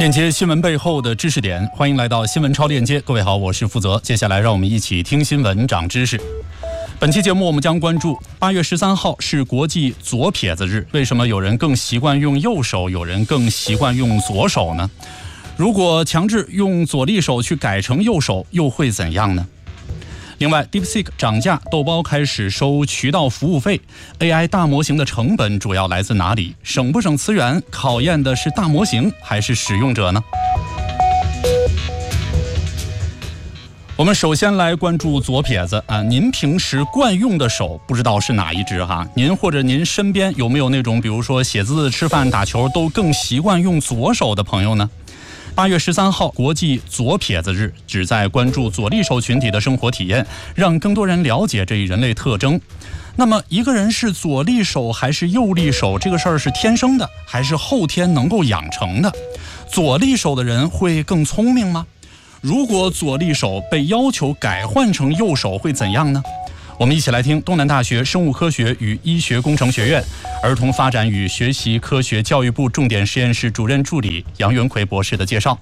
链接新闻背后的知识点，欢迎来到新闻超链接。各位好，我是负责。接下来让我们一起听新闻长知识。本期节目我们将关注8月13号是国际左撇子日，为什么有人更习惯用右手，有人更习惯用左手呢？如果强制用左利手去改成右手，又会怎样呢？另外 DeepSeek 涨价，豆包开始收渠道服务费， AI 大模型的成本主要来自哪里？省不省资源，考验的是大模型还是使用者呢？我们首先来关注左撇子您平时惯用的手不知道是哪一只哈？您或者您身边有没有那种比如说写字、吃饭、打球都更习惯用左手的朋友呢？8月13号国际左撇子日，旨在关注左利手群体的生活体验，让更多人了解这一人类特征。那么一个人是左利手还是右利手，这个事儿是天生的还是后天能够养成的？左利手的人会更聪明吗？如果左利手被要求改换成右手会怎样呢？我们一起来听东南大学生物科学与医学工程学院儿童发展与学习科学教育部重点实验室主任助理杨元奎博士的介绍。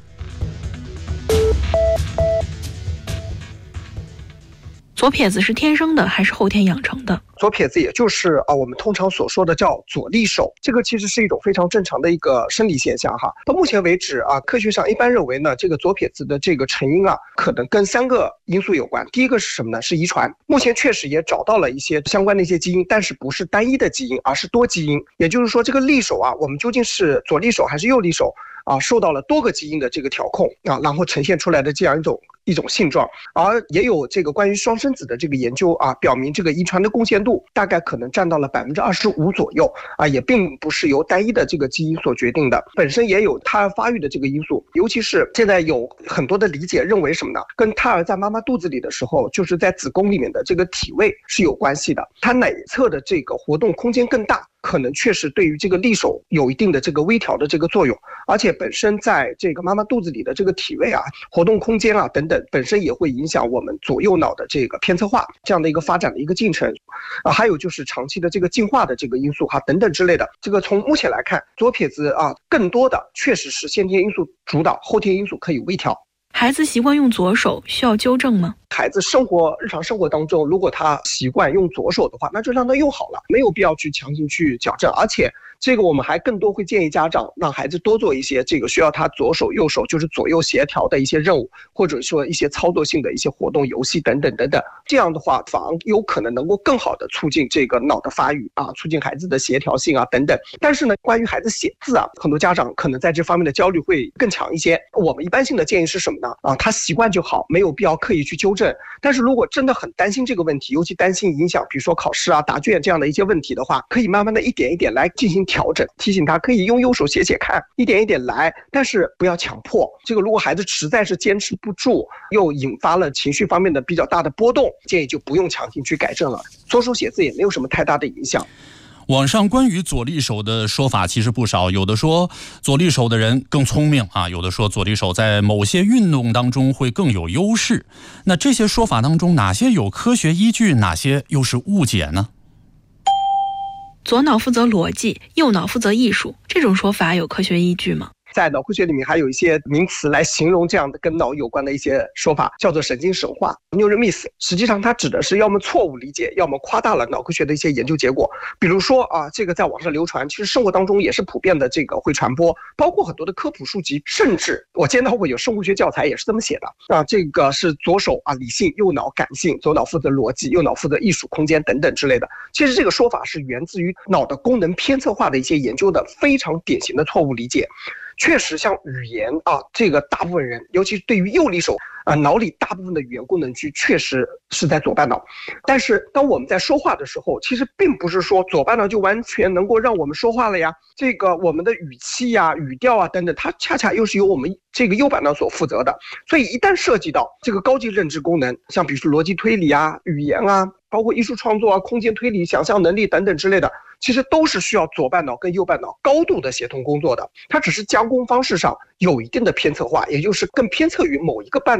左撇子是天生的还是后天养成的？ 左撇子也就是我们通常所说的叫左利手，这个其实是一种非常正常的一个生理现象哈。到目前为止科学上一般认为呢，这个左撇子的这个成因可能跟3个因素有关。第一个是什么呢？是遗传。目前确实也找到了一些相关的一些基因，但是不是单一的基因，而是多基因。也就是说，这个利手我们究竟是左利手还是右利手受到了多个基因的这个调控然后呈现出来的这样一种性状。而也有这个关于双生子的这个研究表明这个遗传的贡献度大概可能占到了25%左右也并不是由单一的这个基因所决定的，本身也有胎儿发育的这个因素。尤其是现在有很多的理解认为什么呢？跟胎儿在妈妈肚子里的时候，就是在子宫里面的这个体位是有关系的。它哪一侧的这个活动空间更大，可能确实对于这个利手有一定的这个微调的这个作用。而且本身在这个妈妈肚子里的这个体位活动空间等等，本身也会影响我们左右脑的这个偏侧化这样的一个发展的一个进程还有就是长期的这个进化的这个因素等等之类的。这个从目前来看，左撇子更多的确实是先天因素主导，后天因素可以微调。 孩子习惯用左手需要纠正吗？ 孩子日常生活当中，如果他习惯用左手的话，那就让他用好了，没有必要去强行去矫正。而且这个我们还更多会建议家长让孩子多做一些这个需要他左手右手就是左右协调的一些任务，或者说一些操作性的一些活动游戏等等等等。这样的话反而有可能能够更好的促进这个脑的发育促进孩子的协调性等等。但是呢，关于孩子写字很多家长可能在这方面的焦虑会更强一些。我们一般性的建议是什么呢？他习惯就好，没有必要刻意去纠正。但是如果真的很担心这个问题，尤其担心影响比如说考试答卷这样的一些问题的话，可以慢慢的一点一点来进行调整，提醒他可以用右手写看，一点一点来，但是不要强迫。这个如果孩子实在是坚持不住，又引发了情绪方面的比较大的波动，建议就不用强行去改正了。左手写字也没有什么太大的影响。 网上关于左利手的说法其实不少，有的说左利手的人更聪明有的说左利手在某些运动当中会更有优势。那这些说法当中哪些有科学依据，哪些又是误解呢？ 左脑负责逻辑，右脑负责艺术，这种说法有科学依据吗？ 在脑科学里面还有一些名词来形容这样的跟脑有关的一些说法，叫做神经神话 Neural Myth。 实际上它指的是要么错误理解，要么夸大了脑科学的一些研究结果。比如说这个在网上流传，其实生活当中也是普遍的这个会传播，包括很多的科普书籍，甚至我见到过有生物学教材也是这么写的这个是左手理性，右脑感性，左脑负责逻辑，右脑负责艺术空间等等之类的。其实这个说法是源自于脑的功能偏侧化的一些研究的非常典型的错误理解。确实像语言这个大部分人，尤其对于右利手脑里大部分的语言功能区确实是在左半脑。但是当我们在说话的时候，其实并不是说左半脑就完全能够让我们说话了呀。这个我们的语气语调等等，它恰恰又是由我们这个右半脑所负责的。所以一旦涉及到这个高级认知功能，像比如说逻辑推理语言包括艺术创作空间推理、想象能力等等之类的，其实都是需要左半脑跟右半脑高度的协同工作的。它只是加工方式上有一定的偏侧化，也就是更偏侧于某一个半脑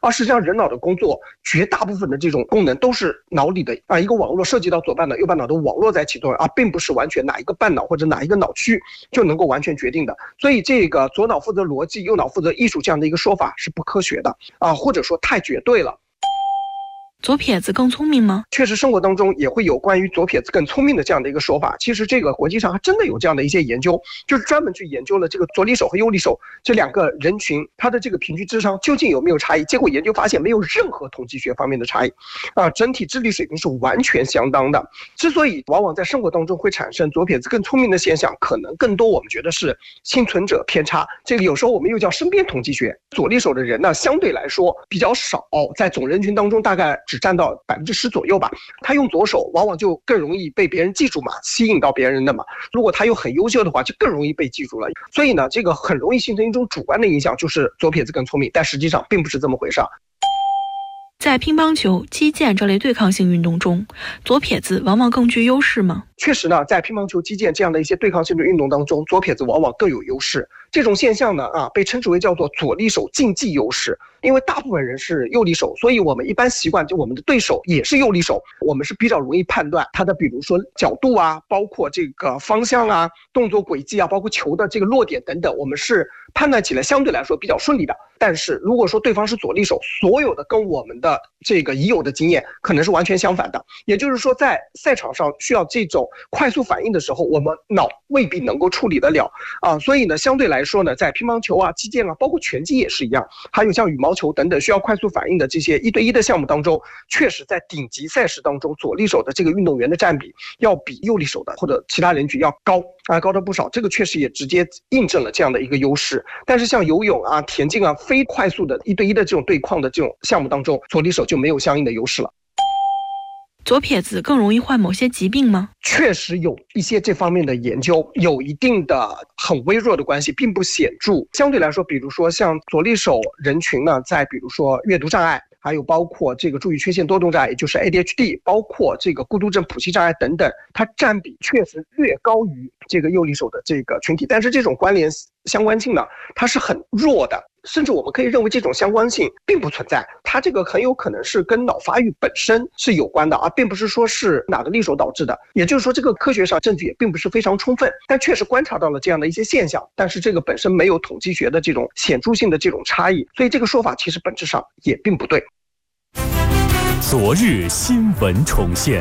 实际上人脑的工作绝大部分的这种功能都是脑里的一个网络涉及到左半脑右半脑的网络在起作用并不是完全哪一个半脑或者哪一个脑区就能够完全决定的。所以这个左脑负责逻辑，右脑负责艺术这样的一个说法是不科学的或者说太绝对了。 左撇子更聪明吗？ 确实生活当中也会有关于左撇子更聪明的这样的一个说法。其实这个国际上还真的有这样的一些研究，就是专门去研究了这个左利手和右利手这两个人群它的这个平均智商究竟有没有差异。结果研究发现没有任何统计学方面的差异整体智力水平是完全相当的。之所以往往在生活当中会产生左撇子更聪明的现象，可能更多我们觉得是幸存者偏差，这个有时候我们又叫身边统计学。左利手的人呢相对来说比较少，在总人群当中大概只占到10%左右吧。他用左手往往就更容易被别人记住嘛，吸引到别人的嘛。如果他又很优秀的话，就更容易被记住了。所以呢，这个很容易形成一种主观的印象，就是左撇子更聪明，但实际上并不是这么回事。 在乒乓球、击剑这类对抗性运动中，左撇子往往更具优势吗？ 确实呢，在乒乓球、击剑这样的一些对抗性的运动当中，左撇子往往更有优势。这种现象呢，被称之为叫做左利手竞技优势。因为大部分人是右利手，所以我们一般习惯就我们的对手也是右利手，我们是比较容易判断他的，比如说角度包括这个方向动作轨迹包括球的这个落点等等，我们是判断起来相对来说比较顺利的。但是如果说对方是左利手，所有的跟我们的这个已有的经验可能是完全相反的。也就是说，在赛场上需要这种快速反应的时候，我们脑未必能够处理得了所以呢，相对来说呢，在乒乓球击剑包括拳击也是一样，还有像羽毛球等等需要快速反应的这些1对1的项目当中，确实在顶级赛事当中，左利手的这个运动员的占比要比右利手的或者其他人群要高得不少。这个确实也直接印证了这样的一个优势。但是像游泳田径非快速的1对1的这种对抗的这种项目当中，左利手就没有相应的优势了。 左撇子更容易患某些疾病吗？ 确实有一些这方面的研究，有一定的很微弱的关系，并不显著。相对来说，比如说像左利手人群呢，在比如说阅读障碍，还有包括这个注意缺陷多动障碍，也就是 ADHD， 包括这个孤独症谱系障碍等等，它占比确实略高于这个右利手的这个群体。但是这种关联相关性呢，它是很弱的。甚至我们可以认为这种相关性并不存在，它这个很有可能是跟脑发育本身是有关的并不是说是哪个利手导致的。也就是说，这个科学上证据也并不是非常充分，但确实观察到了这样的一些现象，但是这个本身没有统计学的这种显著性的这种差异，所以这个说法其实本质上也并不对。 昨日新闻重现。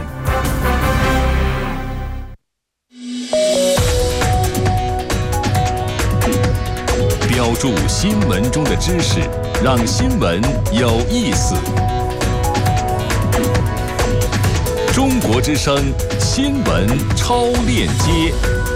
标注新闻中的知识，让新闻有意思。中国之声新闻超链接。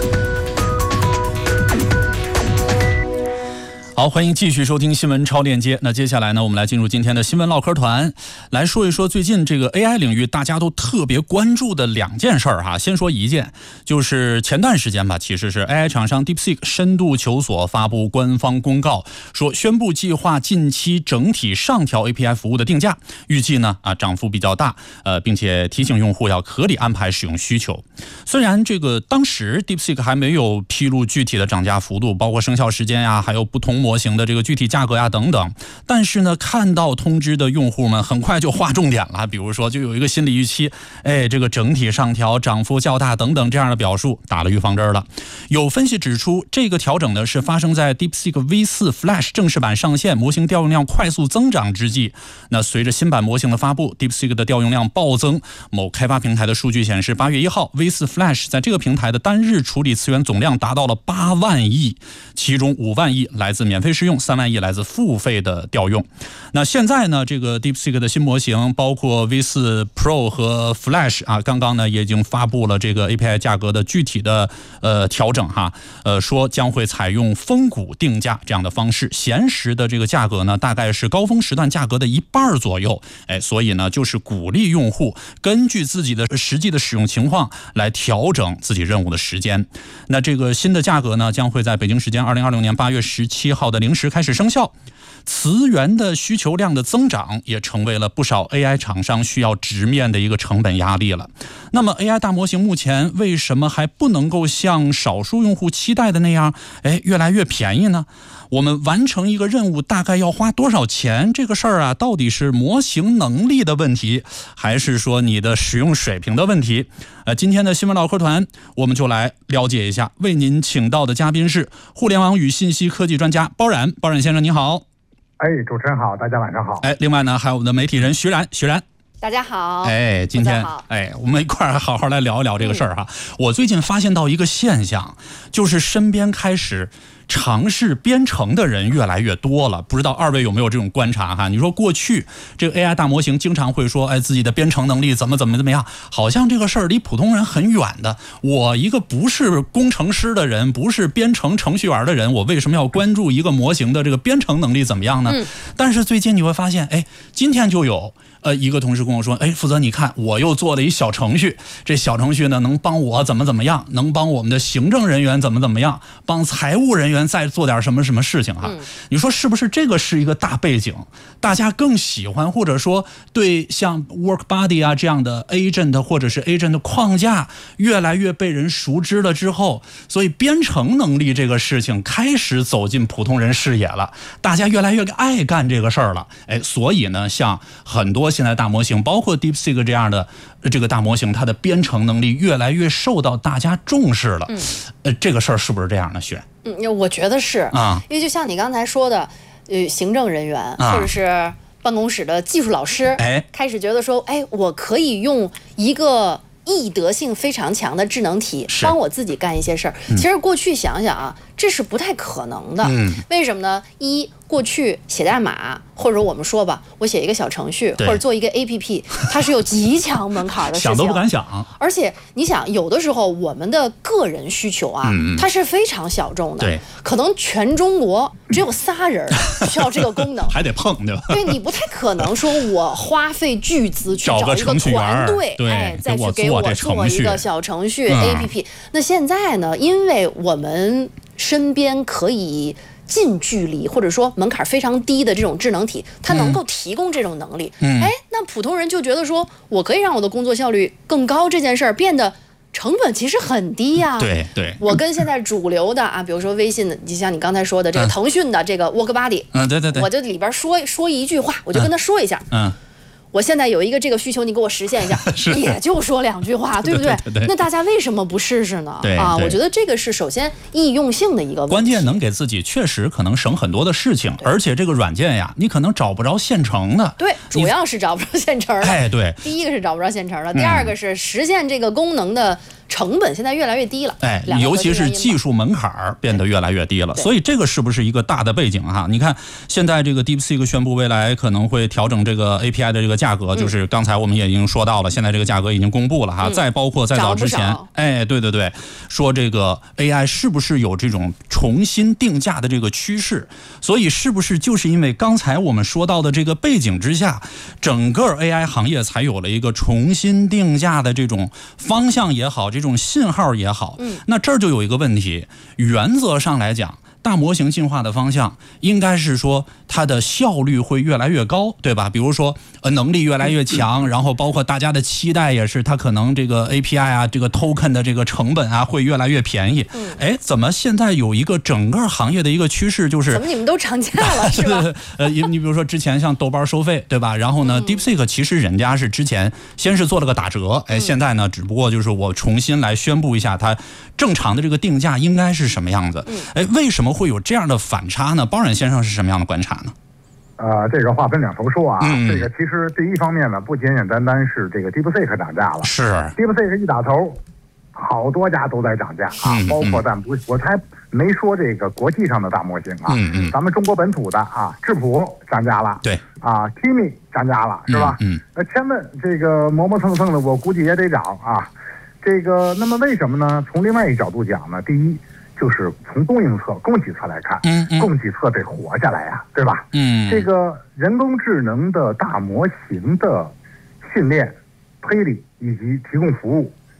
好，欢迎继续收听新闻超链接。那接下来呢，我们来进入今天的新闻唠嗑团，来说一说最近这个 AI 领域大家都特别关注的2件事儿先说一件，就是前段时间吧，其实是 AI 厂商 DeepSeek 深度求索发布官方公告，说宣布计划近期整体上调 API 服务的定价，预计呢涨幅比较大，并且提醒用户要合理安排使用需求。虽然这个当时 DeepSeek 还没有披露具体的涨价幅度，包括生效时间还有不同模型的这个具体价格等等，但是呢，看到通知的用户们很快就划重点了，比如说就有一个心理预期，这个整体上调涨幅较大等等这样的表述，打了预防针了。有分析指出，这个调整呢是发生在 DeepSeek V4 Flash 正式版上线，模型调用量快速增长之际。那随着新版模型的发布， DeepSeek 的调用量暴增。某开发平台的数据显示，8月1号 V4 Flash 在这个平台的单日处理词源总量达到了8万亿，其中5万亿来自免费试用，3万亿来自付费的调用。那现在呢，这个 DeepSeek 的新模型包括 V4 Pro 和 Flash 刚刚呢也已经发布了这个 API 价格的具体的调整说将会采用峰谷定价这样的方式，闲时的这个价格呢大概是高峰时段价格的1半左右，所以呢就是鼓励用户根据自己的实际的使用情况来调整自己任务的时间。那这个新的价格呢将会在北京时间2026年8月17号要的零时开始生效。词源的需求量的增长也成为了不少 AI 厂商需要直面的一个成本压力了。那么 AI 大模型目前为什么还不能够像少数用户期待的那样，越来越便宜呢？我们完成一个任务大概要花多少钱？这个事儿啊，到底是模型能力的问题，还是说你的使用水平的问题？今天的新闻唠嗑团，我们就来了解一下。为您请到的嘉宾是互联网与信息科技专家包冉，包冉先生您好。 主持人好，大家晚上好。 另外呢，还有我们的媒体人徐然， 大家好。 今天我们一块儿好好来聊一聊这个事儿哈。我最近发现到一个现象，就是身边开始尝试编程的人越来越多了，不知道二位有没有这种观察哈？你说过去这个 AI 大模型经常会说，自己的编程能力怎么样，好像这个事儿离普通人很远的。我一个不是工程师的人，不是编程程序员的人，我为什么要关注一个模型的这个编程能力怎么样呢？但是最近你会发现，今天就有一个同事跟我说，负责你看，我又做了一小程序，这小程序呢能帮我怎么样，能帮我们的行政人员怎么样，帮财务人员再做点什么事情哈。你说是不是这个是一个大背景？大家更喜欢，或者说对像 WorkBuddy 啊这样的 agent 或者是 agent 的框架越来越被人熟知了之后，所以编程能力这个事情开始走进普通人视野了，大家越来越爱干这个事儿了。所以呢，像很多现在大模型，包括 DeepSeek 这样的这个大模型，它的编程能力越来越受到大家重视了。这个事儿是不是这样的，薛？ 我觉得是啊，因为就像你刚才说的，行政人员或者是办公室的技术老师，开始觉得说，我可以用一个易得性非常强的智能体帮我自己干一些事儿。其实过去想想啊，这是不太可能的。为什么呢？过去写代码，或者我们说吧，我写一个小程序或者做一个 APP， 它是有极强门槛的事情， 想都不敢想。 而且你想，有的时候我们的个人需求啊，它是非常小众的，可能全中国只有3人需要这个功能， 还得碰，对吧？ 对，你不太可能说我花费巨资去找一个团队，再去给我做一个小程序 APP。那现在呢，因为我们身边可以近距离或者说门槛非常低的这种智能体，它能够提供这种能力。那普通人就觉得说，我可以让我的工作效率更高，这件事儿变得成本其实很低呀。 对， 我跟现在主流的啊，比如说微信的，就像你刚才说的这个腾讯的这个 WorkBuddy，对，我就里边说一句话，我就跟他说一下，我现在有一个这个需求，你给我实现一下，也就说2句话，对不对？那大家为什么不试试呢？我觉得这个是首先易用性的一个问题， 关键能给自己确实可能省很多的事情，而且这个软件呀，你可能找不着现成的。 对，主要是找不着现成的。 对， 第一个是找不着现成的，第二个是实现这个功能的成本现在越来越低了。 尤其是技术门槛变得越来越低了，所以这个是不是一个大的背景哈？你看现在这个 DeepSeek 宣布未来可能会调整这个 API 的这个价格，就是刚才我们也已经说到了，现在这个价格已经公布了哈。再包括再早之前，对，说这个 AI 是不是有这种重新定价的这个趋势？所以是不是就是因为刚才我们说到的这个背景之下，整个 AI 行业才有了一个重新定价的这种方向也好，这种信号也好。那这儿就有一个问题，原则上来讲，大模型进化的方向应该是说它的效率会越来越高，对吧？比如说能力越来越强，然后包括大家的期待也是它可能这个 API 啊，这个 token 的这个成本啊会越来越便宜。怎么现在有一个整个行业的一个趋势，就是怎么你们都涨价了是吧？ 你比如说之前像豆瓣收费，对吧？然后呢DeepSeek 其实人家是之前先是做了个打折，现在呢只不过就是我重新来宣布一下它正常的这个定价应该是什么样子。为什么会有这样的反差呢？包冉先生是什么样的观察呢？ 这个话分2头说啊。这个其实第一方面呢，不简简单单是这个 DeepSeek 涨价了， 是 DeepSeek 一打头，好多家都在涨价啊，包括我才没说这个国际上的大模型啊，咱们中国本土的啊，智谱涨价了， 对啊 ，Kimi 涨价了，是吧？千问这个磨磨蹭蹭的，我估计也得涨啊。这个那么为什么呢？从另外一个角度讲呢，第一就是从供给侧来看，供给侧得活下来呀，对吧？这个人工智能的大模型的训练、推理以及提供服务，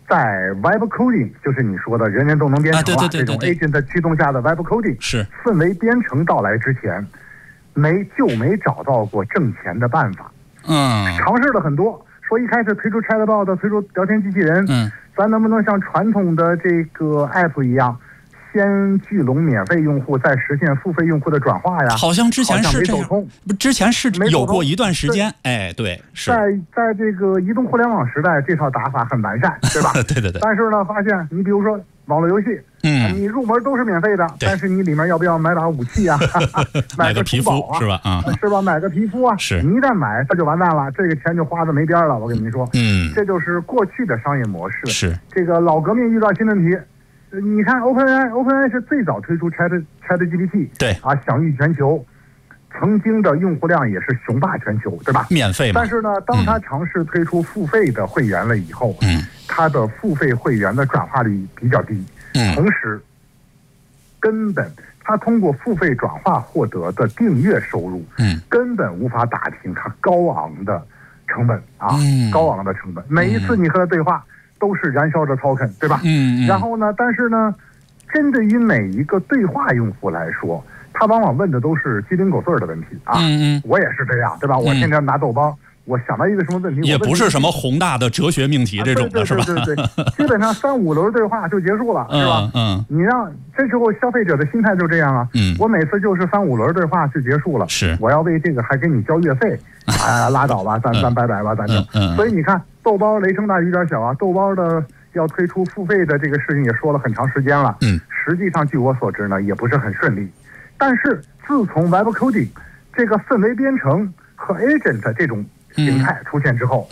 在 Web Coding， 就是你说的人人都能编程了，这种 Agent 驱动下的 Web Coding 是氛围编程到来之前，没找到过挣钱的办法。尝试了很多，说一开始推出 Chatbot， 推出聊天机器人，咱能不能像传统的这个 App 一样，先聚拢免费用户，再实现付费用户的转化呀？ 好像之前是这样，之前是有过一段时间，哎，对，是在这个移动互联网时代，这套打法很完善，对吧？ 对。 但是呢，发现你比如说网络游戏，你入门都是免费的，但是你里面要不要买把武器啊？ 买个皮肤是吧？ 是吧？买个皮肤啊， 是你一旦买，它就完蛋了，这个钱就花的没边了。我跟您说，这就是过去的商业模式。 是这个老革命遇到新问题。你看 OpenAI 是最早推出 ChatGPT， 对啊， 享誉全球，曾经的用户量也是雄霸全球，对吧？ 免费嘛。 但是呢，当他尝试推出付费的会员了以后，他的付费会员的转化率比较低，同时根本他通过付费转化获得的订阅收入，根本无法打平他高昂的成本啊，高昂的成本。每一次你和他对话，都是燃烧着 token， 对吧？然后呢，但是呢，针对于每一个对话用户来说，他往往问的都是鸡零狗碎的问题啊。我也是这样，对吧？我天天拿豆包，我想到一个什么问题， 也不是什么宏大的哲学命题这种的，是吧？ 对，基本上3-5轮对话就结束了，是吧？你让这时候消费者的心态就这样啊。我每次就是3-5轮对话就结束了， 是我要为这个还给你交月费啊，拉倒吧，咱拜拜吧，咱就。所以你看。豆包雷声大雨点小啊！豆包的要推出付费的这个事情也说了很长时间了，实际上据我所知呢，也不是很顺利。但是自从 Web Coding 这个氛围编程和 Agent 这种形态出现之后，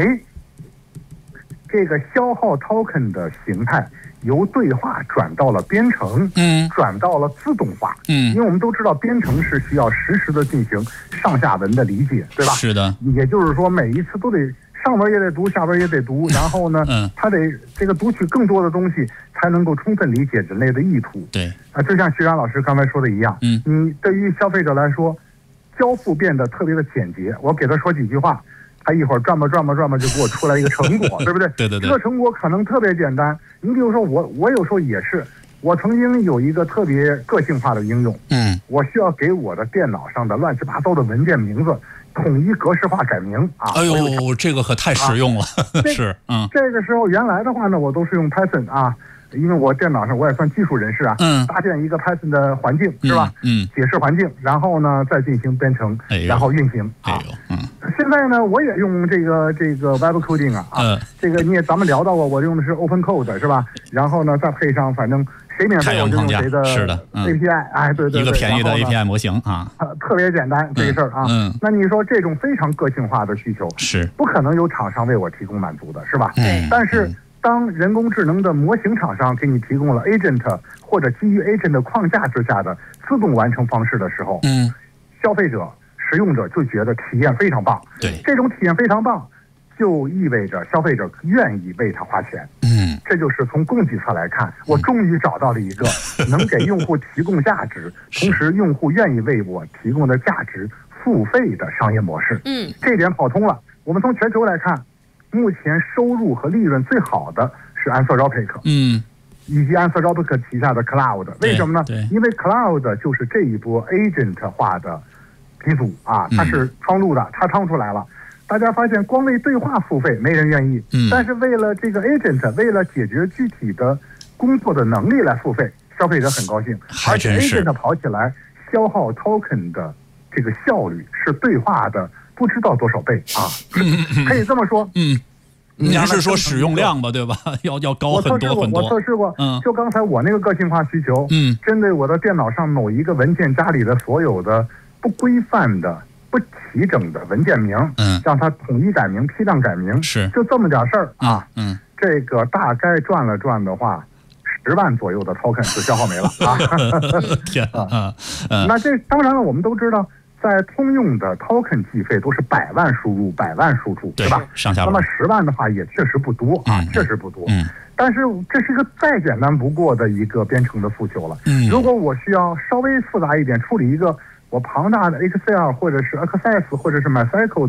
这个消耗 token 的形态由对话转到了编程，转到了自动化，因为我们都知道编程是需要实时的进行上下文的理解，对吧？ 是的， 也就是说每一次都得。上文也得读，下文也得读，然后呢，他得这个读取更多的东西，才能够充分理解人类的意图。 对啊，就像徐然老师刚才说的一样，你对于消费者来说，交付变得特别的简洁。我给他说几句话，他一会儿转吧就给我出来一个成果，对不对？ 对。 这个成果可能特别简单。你比如说我有时候也是，我曾经有一个特别个性化的应用，我需要给我的电脑上的乱七八糟的文件名字。统一格式化改名啊！ 哎呦，这个可太实用了，是这个时候原来的话呢，我都是用 Python 啊，因为我电脑上我也算技术人士啊，搭建一个 Python 的环境是吧？解释环境，然后呢再进行编程，然后运行啊。现在呢，我也用这个 Web Coding 啊，这个咱们聊到过，我用的是 Open Code 是吧？然后呢再配上反正。谁免费我就用谁的 API， 哎，对， 一个便宜的 API 模型啊， 特别简单这个事儿啊。那你说这种非常个性化的需求是不可能有厂商为我提供满足的，是吧？ 对。 但是当人工智能的模型厂商给你提供了 Agent 或者基于 Agent 的框架之下的自动完成方式的时候，消费者、使用者就觉得体验非常棒。 对， 这种体验非常棒，就意味着消费者愿意为它花钱。这就是从供给侧来看，我终于找到了一个能给用户提供价值，同时用户愿意为我提供的价值付费的商业模式。这点跑通了。我们从全球来看，目前收入和利润最好的是 Anthropic，以及 Anthropic 旗下的 Cloud。为什么呢？因为 Cloud 就是这一波 Agent 化的鼻祖啊，它是趟路的，它趟出来了。大家发现，光为对话付费没人愿意，但是为了这个 agent， 为了解决具体的工作的能力来付费，消费者很高兴。而且 agent 跑起来消耗 token 的这个效率是对话的不知道多少倍啊！可以这么说。 您是说使用量吧，对吧？要高很多很多。 我测试过，就刚才我那个个性化需求，针对我的电脑上某一个文件夹里的所有的不规范的。不齐整的文件名，让它统一改名、批量改名， 是就这么点事儿啊。这个大概转了转的话，10万左右的 token 就消耗没了啊。 天啊！ 那这当然了，我们都知道，在通用的 token 计费都是100万输入、100万输出，对吧？ 上下。 那么10万的话也确实不多啊，确实不多。但是这是一个再简单不过的一个编程的诉求了。如果我需要稍微复杂一点处理一个。我庞大的 Excel 或者是 Access 或者是 MySQL 的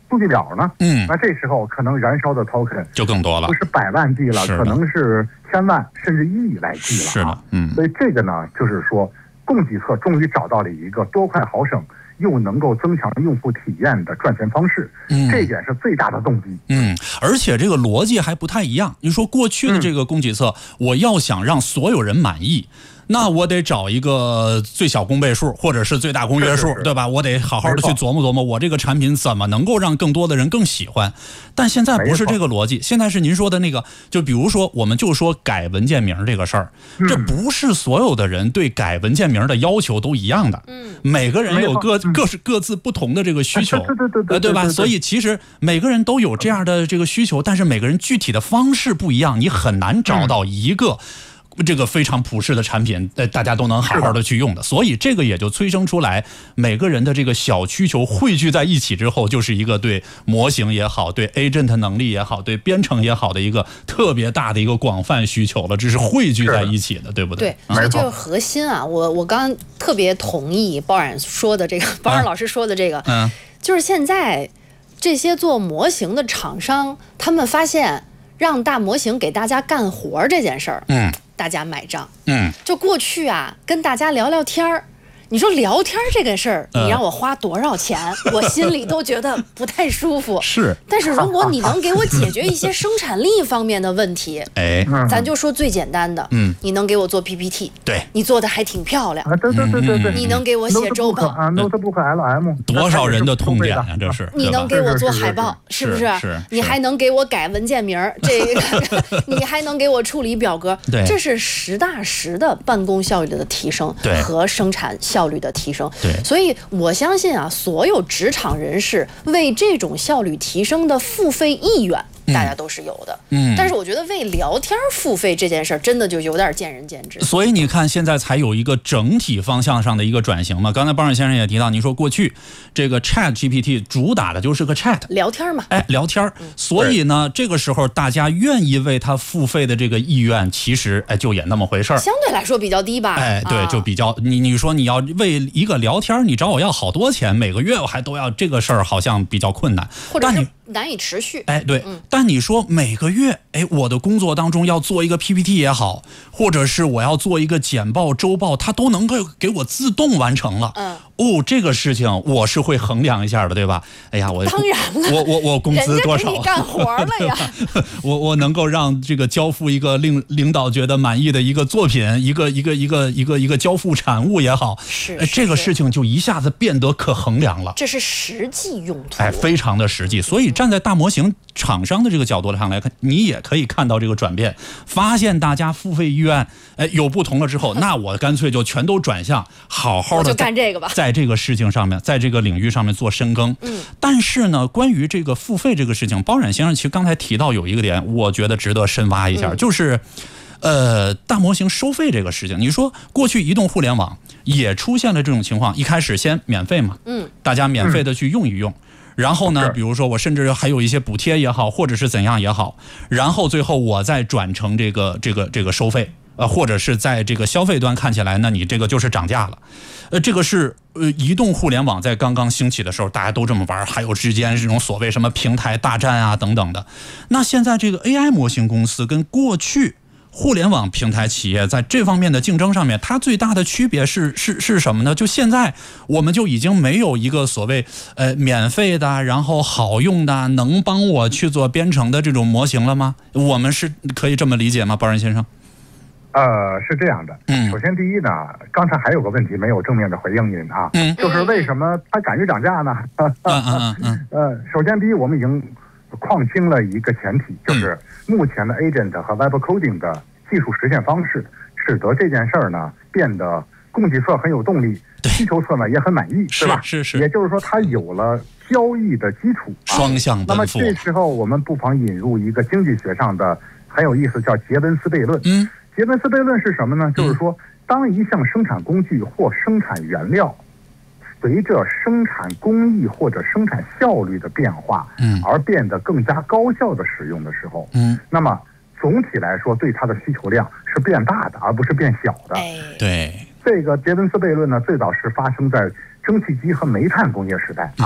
数据表呢？那这时候可能燃烧的 token 就更多了， 不是100万 G 了，可能是1000万甚至1亿来 G 了。 是的， 所以这个呢，就是说供给侧终于找到了一个多快好省又能够增强用户体验的赚钱方式，这一点是最大的动机。 而且这个逻辑还不太一样。你说过去的这个供给侧，我要想让所有人满意，那我得找一个最小公倍数或者是最大公约数，对吧？我得好好的去琢磨琢磨，我这个产品怎么能够让更多的人更喜欢。但现在不是这个逻辑，现在是您说的那个，就比如说我们就说改文件名这个事儿，这不是所有的人对改文件名的要求都一样的，每个人有各自不同的这个需求，对吧？所以其实每个人都有这样的这个需求，但是每个人具体的方式不一样，你很难找到一个这个非常普世的产品，大家都能好好的去用的，所以这个也就催生出来每个人的这个小需求汇聚在一起之后，就是一个对模型也好，对 agent 能力也好，对编程也好的一个特别大的一个广泛需求了，这是汇聚在一起的，对不对？ 对，所以就是核心啊。我刚刚特别同意包冉说的这个，包冉老师说的这个，就是现在这些做模型的厂商，他们发现让大模型给大家干活这件事儿，大家买账。就过去啊，跟大家聊聊天儿，你说聊天这个事儿，你让我花多少钱，我心里都觉得不太舒服。 是， 但是如果你能给我解决一些生产力方面的问题，咱就说最简单的，你能给我做 PPT， 对， 你做的还挺漂亮， 对， 你能给我写周报 ，Notebook LM， 多少人的痛点呀，这是。 你能给我做海报，是不是？你还能给我改文件名，这个你还能给我处理表格，这是实打实的办公效率的提升和生产效率的提升。所以我相信啊，所有职场人士为这种效率提升的付费意愿，大家都是有的。但是我觉得为聊天付费这件事儿，真的就有点见仁见智。 所以你看，现在才有一个整体方向上的一个转型嘛。刚才包冉先生也提到，你说过去这个 Chat GPT 主打的就是个 Chat 聊天嘛， 聊天。所以呢，这个时候大家愿意为它付费的这个意愿，其实就也那么回事儿， 相对来说比较低吧。 对，就比较你说你要为一个聊天，你找我要好多钱，每个月我还都要，这个事儿好像比较困难， 或者是难以持续。 对，但你说每个月，我的工作当中要做一个 PPT 也好，或者是我要做一个简报、周报，它都能够给我自动完成了。这个事情我是会衡量一下的，对吧？哎呀， 当然了， 我工资多少？ 人家给你干活了呀。 我能够让这个交付一个令领导觉得满意的一个作品，一个交付产物也好，这个事情就一下子变得可衡量了。 这是实际用途， 非常的实际。所以站在大模型厂商的这个角度上来看，你也可以看到这个转变，发现大家付费意愿有不同了之后，那我干脆就全都转向，好好的就干这个吧， 在这个事情上面，在这个领域上面做深耕。但是呢，关于这个付费这个事情，包冉先生其实刚才提到有一个点，我觉得值得深挖一下，就是大模型收费这个事情。你说过去移动互联网也出现了这种情况，一开始先免费嘛，大家免费的去用一用。然后呢，比如说我甚至还有一些补贴也好，或者是怎样也好，然后最后我再转成这个收费，或者是在这个消费端看起来，那你这个就是涨价了。这个是移动互联网在刚刚兴起的时候，大家都这么玩，还有之间这种所谓什么平台大战啊等等的。那现在这个 AI 模型公司跟过去互联网平台企业在这方面的竞争上面，它最大的区别是什么呢？就现在我们就已经没有一个所谓免费的，然后好用的，能帮我去做编程的这种模型了吗？我们是可以这么理解吗，包冉先生？ 是这样的。首先第一呢，刚才还有个问题没有正面的回应您啊，就是为什么它敢于涨价呢？首先第一，我们已经框清了一个前提，就是目前的 agent 和 web coding 的技术实现方式，使得这件事儿呢变得供给侧很有动力，需求侧呢也很满意，对吧？ 是。 也就是说，它有了交易的基础， 双向奔赴。 那么这时候我们不妨引入一个经济学上的很有意思，叫杰文斯悖论。杰文斯悖论是什么呢？就是说，当一项生产工具或生产原料随着生产工艺或者生产效率的变化，而变得更加高效的使用的时候，那么总体来说对它的需求量是变大的，而不是变小的。 对， 这个杰文斯悖论呢，最早是发生在蒸汽机和煤炭工业时代啊。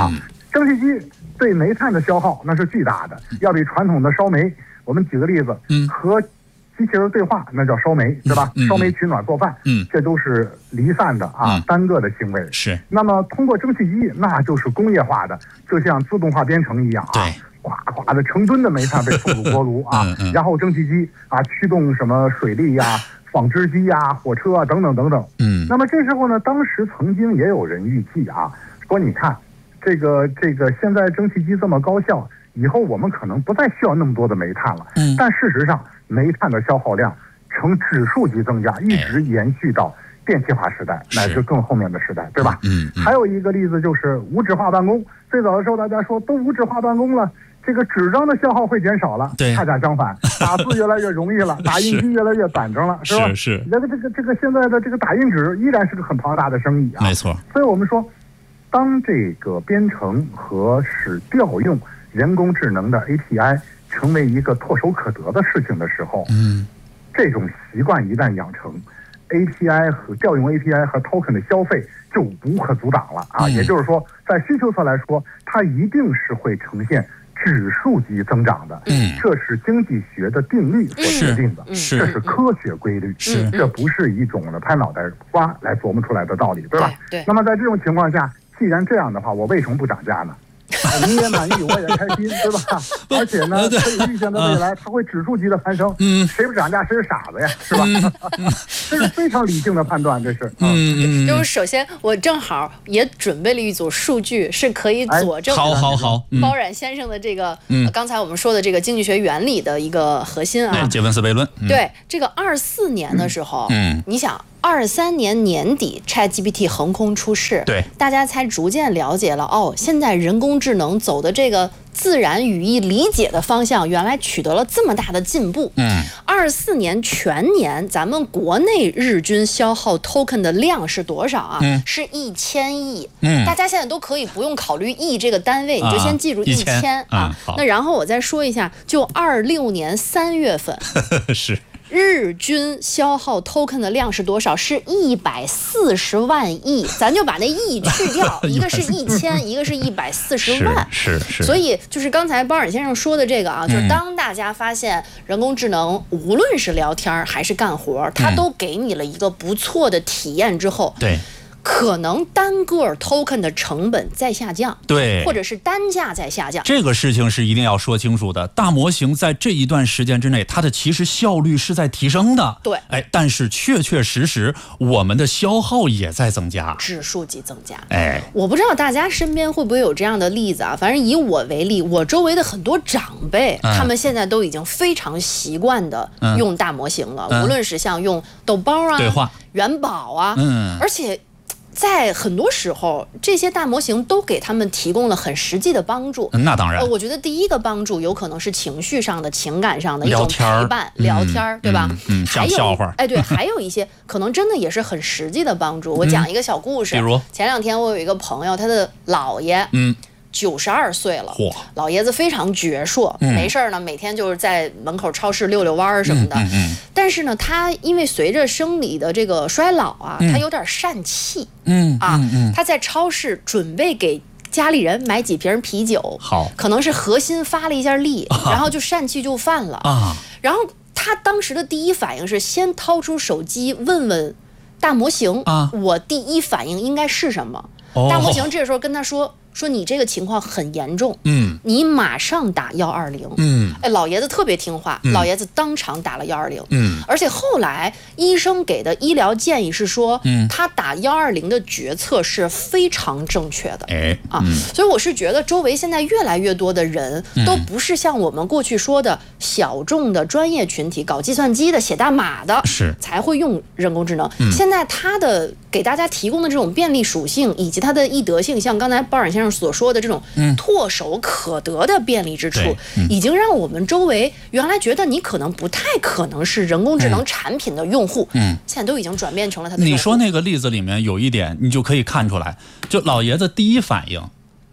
蒸汽机对煤炭的消耗那是巨大的，要比传统的烧煤。我们举个例子，和机器人对话那叫烧煤，对吧？烧煤取暖做饭，这都是离散的单个的行为。 是。 那么通过蒸汽机，那就是工业化的，就像自动化编程一样啊。 对。 哗哗的成吨的煤炭被送入锅炉啊，然后蒸汽机驱动什么水力纺织机火车等等等等。那么这时候呢，当时曾经也有人预计说你看这个现在蒸汽机这么高效，以后我们可能不再需要那么多的煤炭了。但事实上煤炭的消耗量呈指数级增加，一直延续到电气化时代乃至更后面的时代，对吧？还有一个例子就是无纸化办公。最早的时候大家说都无纸化办公了，这个纸张的消耗会减少了，恰恰相反，打字越来越容易了，打印机越来越板正了，是吧？ 是。 这个现在的这个打印纸依然是个很庞大的生意没错。 所以我们说，当这个编程和调用人工智能的 API 成为一个唾手可得的事情的时候，这种习惯一旦养成，API 和调用 API 和 token 的消费就无可阻挡了也就是说，在需求侧来说，它一定是会呈现指数级增长的。这是经济学的定律所决定的，这是科学规律，这不是一种拍脑袋瓜来琢磨出来的道理，对吧？ 对。 那么在这种情况下，既然这样的话，我为什么不涨价呢？你也满意，我也开心，对吧？而且呢，可以预见的未来，它会指数级的攀升。谁不涨价，谁是傻子呀，是吧？这是非常理性的判断，这是。 就是首先，我正好也准备了一组数据，是可以佐证好包冉先生的这个刚才我们说的这个经济学原理的一个核心杰文斯悖论。 对，这个24年的时候，你想。23年年底 ChatGPT 横空出世， 对， 大家才逐渐了解了现在人工智能走的这个自然语义理解的方向，原来取得了这么大的进步。24年全年咱们国内日均消耗 token 的量是多少是1000亿。大家现在都可以不用考虑亿这个单位，你就先记住1000那然后我再说一下，就26年3月份是。 日均消耗 token 的量是多少？是140万亿，咱就把那亿去掉，一个是1000，一个是140万。 是。 所以就是刚才包冉先生说的这个就是当大家发现人工智能无论是聊天还是干活，它都给你了一个不错的体验之后， 对。 可能单个 token 的成本在下降， 对， 或者是单价在下降， 这个事情是一定要说清楚的。大模型在这一段时间之内，它的其实效率是在提升的， 对， 但是确实我们的消耗也在增加， 指数级增加。 我不知道大家身边会不会有这样的例子反正以我为例，我周围的很多长辈，他们现在都已经非常习惯的用大模型了，无论是像用豆包对话、 元宝而且。在很多时候，这些大模型都给他们提供了很实际的帮助。 那当然， 我觉得第一个帮助有可能是情绪上的、情感上的一种陪伴、聊天，对吧？ 讲笑话。 对，还有一些可能真的也是很实际的帮助。我讲一个小故事， 比如前2天我有一个朋友，他的姥爷，92岁了，老爷子非常矍铄，没事呢，每天就是在门口超市溜溜弯什么的。但是呢，他因为随着生理的这个衰老他有点疝气。他在超市准备给家里人买几瓶啤酒，可能是核心发了一下力，然后就疝气就犯了然后他当时的第一反应是先掏出手机问问大模型我第一反应应该是什么。大模型这时候跟他说你这个情况很严重，你马上打120。老爷子特别听话，老爷子当场打了120。而且后来医生给的医疗建议是说，他打120的决策是非常正确的。所以我是觉得周围现在越来越多的人都不是像我们过去说的小众的专业群体，搞计算机的、写代码的，才会用人工智能。现在它的给大家提供的这种便利属性以及它的易得性，像刚才包冉先生所说的这种唾手可得的便利之处，已经让我们周围原来觉得你可能不太可能是人工智能产品的用户，现在都已经转变成了他的用户。 你说那个例子里面有一点，你就可以看出来，就老爷子第一反应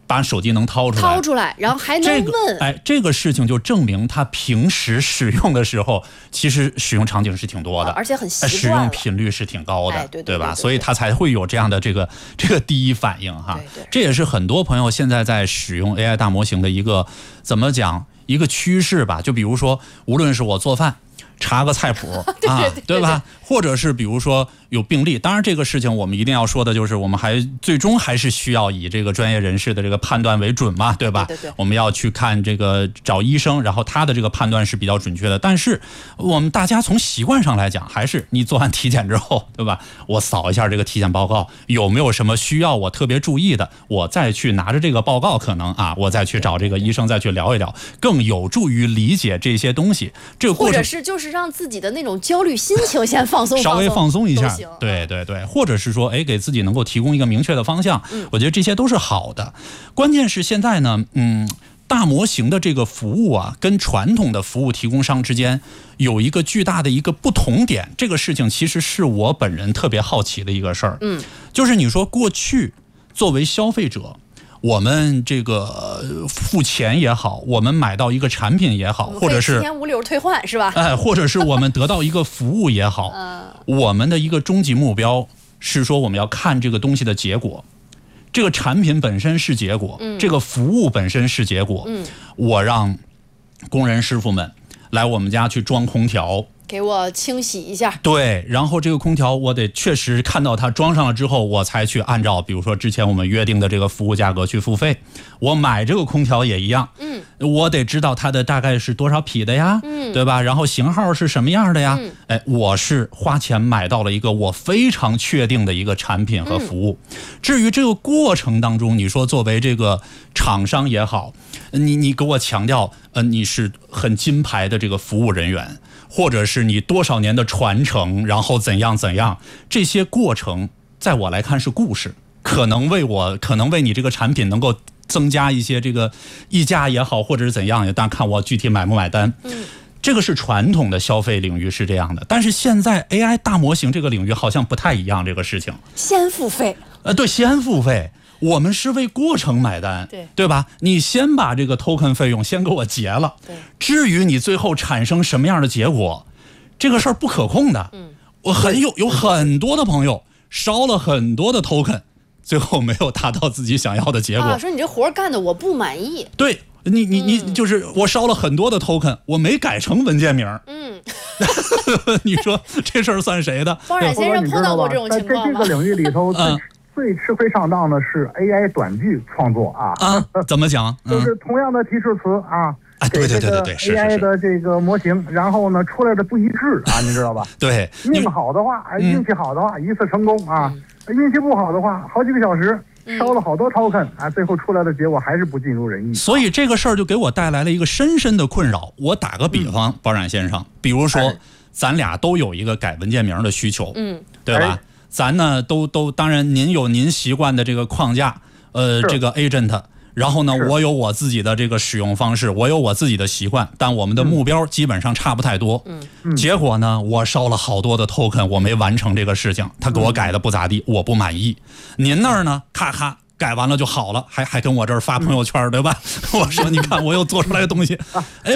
把手机能掏出来， 然后还能问， 这个事情就证明他平时使用的时候，其实使用场景是挺多的， 而且很习惯了， 使用频率是挺高的，对吧？所以他才会有这样的这个第一反应哈。这也是很多朋友现在在使用 AI 大模型的一个怎么讲一个趋势吧？就比如说，无论是我做饭。查个菜谱对吧？或者是比如说有病例，当然这个事情我们一定要说的就是，我们最终还是需要以这个专业人士的这个判断为准嘛，对吧？我们要去看这个找医生，然后他的这个判断是比较准确的。但是我们大家从习惯上来讲，还是你做完体检之后，对吧？我扫一下这个体检报告，有没有什么需要我特别注意的，我再去拿着这个报告，可能我再去找这个医生再去聊一聊，更有助于理解这些东西。这个过程或者是就是让自己的那种焦虑心情先放松， 稍微放松一下，对，或者是说，给自己能够提供一个明确的方向，我觉得这些都是好的。关键是现在呢，大模型的这个服务跟传统的服务提供商之间有一个巨大的一个不同点，这个事情其实是我本人特别好奇的一个事儿，就是你说过去作为消费者。我们这个付钱也好，我们买到一个产品也好，或者是7 天无理由退换是吧？ 或者是我们得到一个服务也好，我们的一个终极目标是说我们要看这个东西的结果，这个产品本身是结果，这个服务本身是结果。我让工人师傅们来我们家去装空调。 给我清洗一下， 对，然后这个空调我得确实看到它装上了之后，我才去按照比如说之前我们约定的这个服务价格去付费。我买这个空调也一样，我得知道它的大概是多少匹的呀，对吧？然后型号是什么样的呀？我是花钱买到了一个我非常确定的一个产品和服务。至于这个过程当中，你说作为这个厂商也好，你给我强调，你是很金牌的这个服务人员。或者是你多少年的传承，然后怎样，这些过程在我来看是故事，可能为你这个产品能够增加一些这个溢价也好，或者是怎样，但看我具体买不买单。这个是传统的消费领域是这样的，但是现在 AI 大模型这个领域好像不太一样，这个事情先付费， 对，先付费。我们是为过程买单，对吧？你先把这个 token 费用先给我结了，至于你最后产生什么样的结果，这个事儿不可控的。我有很多的朋友烧了很多的 token， 最后没有达到自己想要的结果。 说你这活干的我不满意。 对，你就是我烧了很多的 token， 我没改成文件名。你说这事儿算谁的？ 方冉先生碰到过这种情况吗？ 在这个领域里头，最吃亏上当的是 AI 短剧创作怎么讲？ 就是同样的提示词对，是 AI 的这个模型，然后呢出来的不一致你知道吧？ 对， 命好的话，运气好的话一次成功运气不好的话好几个小时烧了好多 token 最后出来的结果还是不尽如人意。 所以这个事儿就给我带来了一个深深的困扰。我打个比方，包冉先生，比如说咱俩都有一个改文件名的需求，对吧？咱呢都当然您有您习惯的这个框架，这个 agent， 然后呢我有我自己的这个使用方式，我有我自己的习惯，但我们的目标基本上差不太多。结果呢我烧了好多的 token， 我没完成这个事情，他给我改的不咋地，我不满意。您那儿呢咔咔改完了就好了，还跟我这儿发朋友圈，对吧？我说你看我又做出来的东西，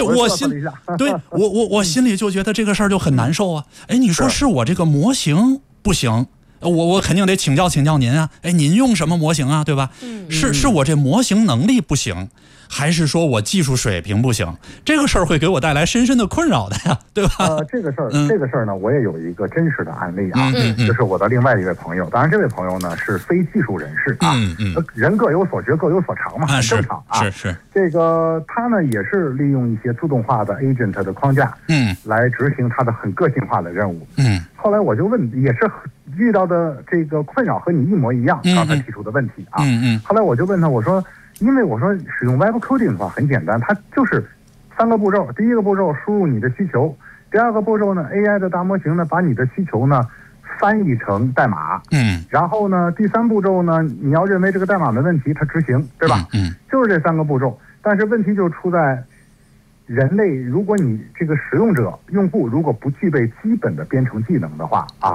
我心里就觉得这个事儿就很难受啊。你说是我这个模型不行，我肯定得请教您啊。您用什么模型啊，对吧？是我这模型能力不行，还是说我技术水平不行？这个事儿会给我带来深深的困扰的呀，对吧？ 这个事儿呢，我也有一个真实的案例就是我的另外一位朋友。当然，这位朋友呢是非技术人士人各有所学，各有所长嘛，很正常是。 这个他呢也是利用一些自动化的 agent 的框架，来执行他的很个性化的任务。后来我就问，也是遇到的这个困扰和你一模一样，刚才提出的问题后来我就问他，我说使用 web coding 的话很简单，它就是3个步骤。第一个步骤输入你的需求，第二个步骤呢 AI 的大模型呢把你的需求呢翻译成代码，然后呢第3步骤呢你要认为这个代码没问题，它执行，对吧？就是这3个步骤。但是问题就出在人类，如果你这个使用者用户如果不具备基本的编程技能的话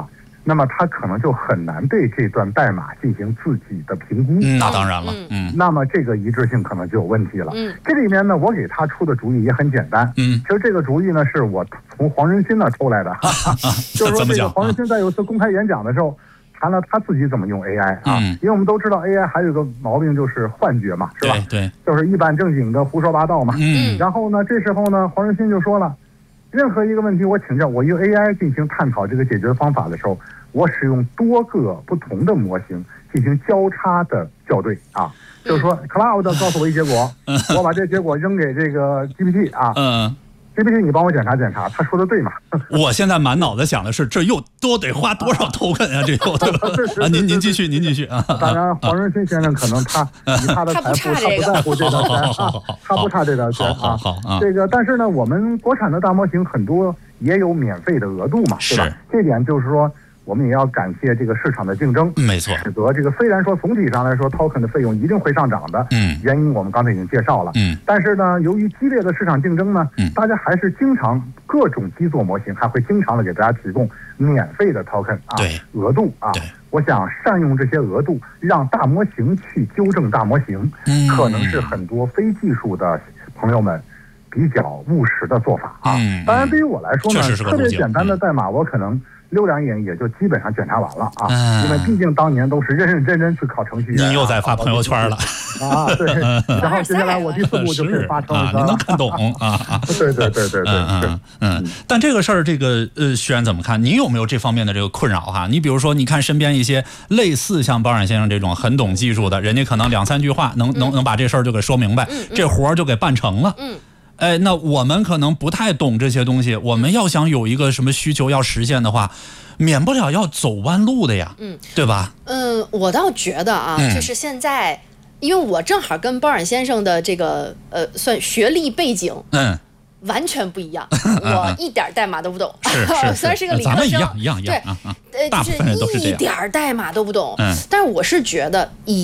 那么他可能就很难对这段代码进行自己的评估。 那当然了， 那么这个一致性可能就有问题了。这里面呢，我给他出的主意也很简单。其实这个主意呢，是我从黄仁勋那抽来的，就是说这个黄仁勋在有一次公开演讲的时候，谈了他自己怎么用 AI 啊。因为我们都知道 AI 还有一个毛病就是幻觉嘛，是吧？ 对， 就是一本正经的胡说八道嘛。然后呢，这时候呢，黄仁勋就说了，任何一个问题我请教，我用 AI 进行探讨这个解决方法的时候，我使用多个不同的模型进行交叉的校对啊，就是说 Cloud 告诉我一结果，我把这结果扔给这个 GPT 啊，GPT 你帮我检查检查，他说的对吗？ 我现在满脑子想的是，这又多得花多少 token 啊？这又对吧？啊，您继续啊。 当然，黄仁勋先生可能以他的财富，他不在乎这条钱啊，他不差这条钱啊。这个，但是呢，我们国产的大模型很多也有免费的额度嘛，对吧？这点就是说，我们也要感谢这个市场的竞争， 没错， 使得这个虽然说总体上来说 token 的费用一定会上涨的，原因我们刚才已经介绍了，但是呢，由于激烈的市场竞争呢，大家还是经常各种基座模型还会经常的给大家提供免费的 token 啊，额度啊，我想善用这些额度，让大模型去纠正大模型，可能是很多非技术的朋友们比较务实的做法啊。当然，对于我来说呢，特别简单的代码，我可能溜两眼也就基本上检查完了啊，因为毕竟当年都是认认真真去考程序员。 你又在发朋友圈了啊？对，然后接下来我第4步就可以发成你能看懂啊？ 对， 但这个事儿，这个徐然怎么看？你有没有这方面的这个困扰哈？你比如说，你看身边一些类似像包冉先生这种很懂技术的人家，可能2-3句话能把这事儿就给说明白，这活儿就给办成了。那我们可能不太懂这些东西，我们要想有一个什么需求要实现的话，免不了要走弯路的呀，对吧？ 我倒觉得啊，就是现在，因为我正好跟包冉先生的这个算学历背景，完全不一样，我一点代码都不懂，虽然是个理科生， 咱们一样， 对， 大部分人都是这样， 一点代码都不懂。但是我是觉得以